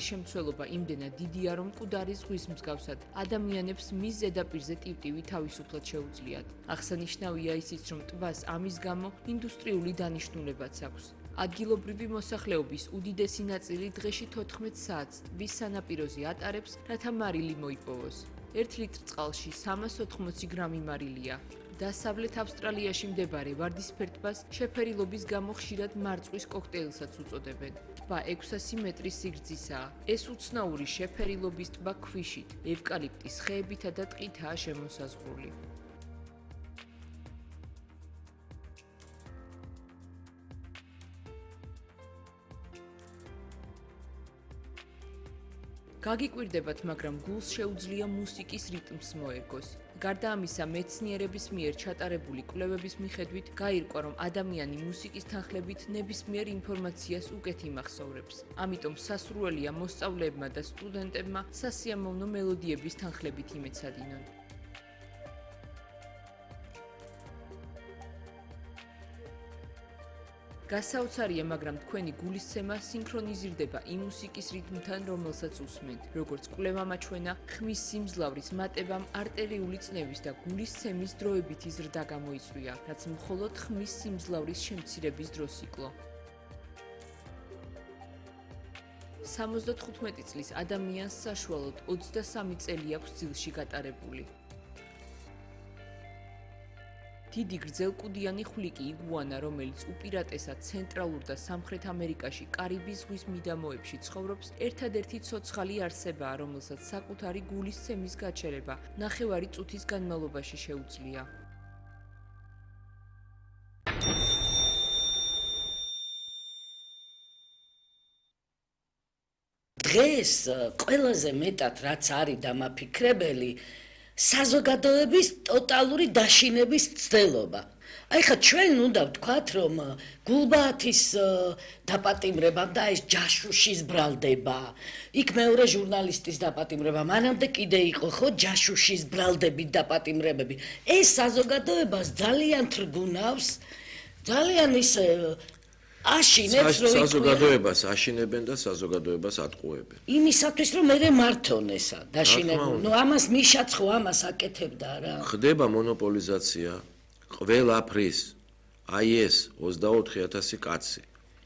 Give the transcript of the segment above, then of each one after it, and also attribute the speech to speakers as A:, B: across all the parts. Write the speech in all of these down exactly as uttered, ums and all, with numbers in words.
A: სიკვდილის შემცველობა იმდენად დიდია, რომ მკვდარი ზღვის მსგავსად ადამიანებს მის ზედაპირზე ტივტივი თავისუფლად შეუძლიათ. აღსანიშნავია ისიც, რომ ტბას ამის გამო ინდუსტრიული დანიშნულებაც აქვს. ადგილობრივი მოსახლეობის უდიდესი ნაწილი დღეში თოთხმეტ საათს ტბის სანაპიროზე ატარებს, რათა მარილი მოიპოვოს. ერთ ლიტრ წყალში სამას ოთხმოცი გრამი მარილია. დასავლეთ ავსტრალიაში მდებარე ვარდისფერ ტბას შეფერილობის გამო ხშირად მარწყვის კოქტეილსაც უწოდებენ. ტბა ექვსასი მეტრის სიგრძისაა. ეს უცნაური შეფერილობის ტბა ქვიშით, ევკალიპტის ხეებითა და ტყითაა შემოსაზღვრული. გაგიკვირდებათ, მაგრამ გულს შეუძლია მუსიკის რიტმს მოერგოს. გარდა ამისა, მეცნიერების მიერ ჩატარებული კვლევების მიხედვით გაირკვა, რომ ადამიანი მუსიკის თანხლებით ნებისმიერ ინფორმაციას უკეთ იმახსოვრებს. ამიტომ სასურველია მოსწავლეებმა და სტუდენტებმა სასიამოვნო მელოდიების თანხლებით იმეცადინონ. გასაოცარია, მაგრამ თქვენი გულისცემა სინქრონიზირდება იმ მუსიკის რიტმთან, რომელსაც უსმენთ. როგორც კვლევამ აჩვენა, ხმის სიმძლავრის მატებამ არტერიული წნევის და გულისცემის დროებითი ზრდა გამოიწვია, რაც მხოლოდ ხმის სიმძლავრის შემცირების დროს იკლო. სამოცდათხუთმეტი წლის ადამიანს საშუალოდ ოცდასამი წელი აქვს ძილში გატარებული. დიდი გრძელკუდიანი ხვლიკი იგუანა, რომელიც უპირატესად ცენტრალურ და სამხრეთ ამერიკაში კარიბის ზღვის მიდამოებში ცხოვრობს, ერთადერთი ცოცხალი არსებაა, რომელსაც საკუთარი გულისცემის გაჩერება ნახევარი წუთის განმავლობაში შეუძლია.
B: დღეს ყველაზე მეტად რაც არის დამაფიქრებელი, საზოგადოების ტოტალური დაშინების ცდელობა. აი ხა ჩვენ უნდა ვთქვათ, რომ გულბაათის დაპატიმრება და ეს ჯაშუშის ბრალდება, იქ მეორე ჟურნალისტის დაპატიმრება, მანამდე კიდე იყო ხო ჯაშუშის ბრალდები დაპატიმრებები. ეს საზოგადოებას ძალიან თრგუნავს, ძალიან ისე აშინებს, რომ
C: საზოგადოებას აშინებენ და საზოგადოებას ატყუებენ.
B: იმისათვის, რომ მე მართონ ესა დაშინებული. ნუ ამას მიშაც ხო ამას აკეთებდა რა.
C: ხდება მონოპოლიზაცია ყველაფრის. აი ეს ოცდაოთხი ათასი კაცი,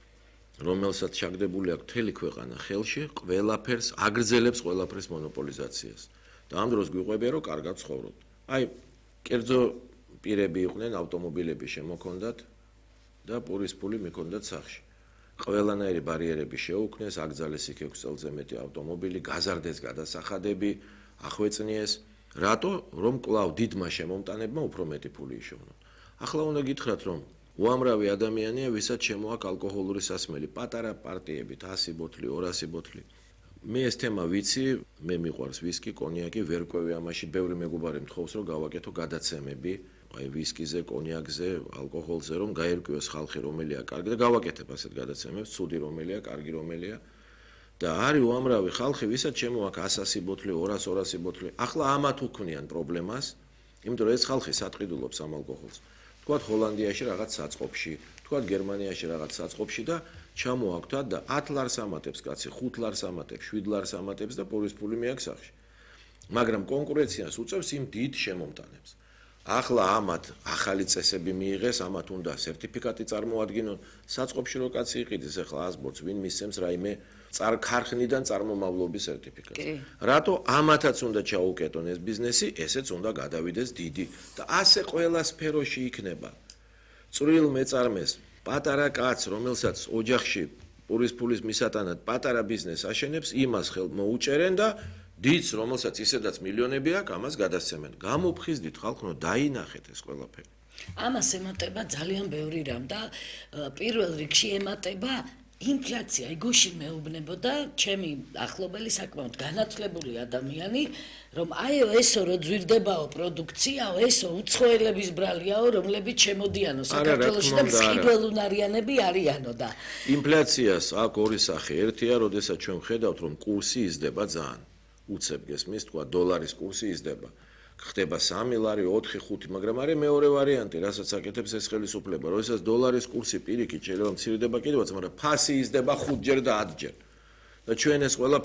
C: რომელსაც ჩაგდებული აქვს მთელი ქვეყანა ხელში, ყველაფერს აგრძელებს ყველაფრის მონოპოლიზაციას. და ამ დროს გვიყვებია, რომ კარგად ცხოვრობთ. აი, კერძო პირები იყვნენ, ავტომობილები შემოქონდათ და პურის ფული მიქონდათ სახში. ყველანაირი ბარიერები შეუქმნეს, აკრძალეს იქ ექვს წელზე მეტი ავტომობილი, გაზარდეს გადასახადები, ახვეწნიეს, რატო? რომ კვლავ დიდმა შემომტანებმა უფრო მეტი ფული იშოვნონ. ახლა უნდა გითხრათ, რომ უამრავი ადამიანია, ვისაც შემოაქვს ალკოჰოლური სასმელი, პატარა პარტიებით, ასი ბოთლი, ორასი ბოთლი. მე ეს თემა ვიცი, მე მიყვარს ვისკი, კონიაკი, ვერ ყვევი ამაში, ბევრი მეგობარი მთხოვს, რომ გავაკეთო გადაცემები. აი ვისკიზე, კონიაკზე, ალკოჰოლზე, რომ გაერკვიოს ხალხი, რომელია კარგი და გავაკეთებ ასეთ გადაცემებს, ცუდი რომელია, კარგი რომელია. და არის უამრავი ხალხი, ვისაც შემოაქვს ასი ბოთლი, ორასი, ორასი ბოთლი. ახლა ამათ უქმნიან პრობლემას, იმიტომ რომ ეს ხალხი სატყიდულობს ამ ალკოჰოლს. თქვათ ჰოლანდიაში რაღაც საწყობში, თქვათ გერმანიაში რაღაც საწყობში და ჩამოაქვთ და ათ ლარს ამატებს კაცი, ხუთ ლარს ამატებს, შვიდ ლარს ამატებს და პურის ფული მიაქვს სახში. მაგრამ კონკურენციას უწევს იმ დიდ შემომტანებს. ახლა ამათ ახალი წესები მიიღეს, ამათ უნდა სერტიფიკატი წარმოადგინონ, საწყობში რო კაცი იყიდეს ახლა ას ბორცს, ვინ მისცემს რაიმე ქარხნიდან წარმომავლობის სერტიფიკატს. რატო ამათაც უნდა ჩაუკეტონ ეს ბიზნესი, ესეც უნდა გადავიდეს დიდი და ასე ყველა სფეროში იქნება. წვრილ მეწარმეს, პატარა კაცს, რომელსაც ოჯახში პურის ფულის მისატანად პატარა ბიზნესს აშენებს, იმას ხელ მოუჭერენ და დიდს, რომელსაც ისედაც მილიონები აქვს, ამას გადასცემენ. გამოფხიზდით ხალხო, დაინახეთ ეს ყველაფერი.
B: ამას ემატება ძალიან ბევრი რამ და პირველ რიგში ემატება ინფლაცია. იგოში მეუბნებოდა ჩემი ახლობელი საკმაოდ განათლებული ადამიანი, რომ აი ესო რო ძვირდებაო პროდუქციაო, ესო უცხოელების ბრალიაო, რომლებიც შემოდიანო საქართველოში და მსხიბველუნარიანები არიანო და
C: ინფლაციას აქვს ორი სახე. ერთია, როდესაც ჩვენ ვხედავთ, რომ კურსი იზრდება ძალიან. უცებ გესმის, თქვა დოლარის კურსი იზრდება. ხდება სამი ლარი, ოთხი, ხუთი, მაგრამ არის მეორე ვარიანტი, რასაც აკეთებს ეს ხელისუფლება. როდესაც დოლარის კურსი პირიქით შეიძლება მცირდება კიდევაც, მაგრამ ფასი იზრდება ხუთჯერ და ათჯერ. და ჩვენ ეს ყველა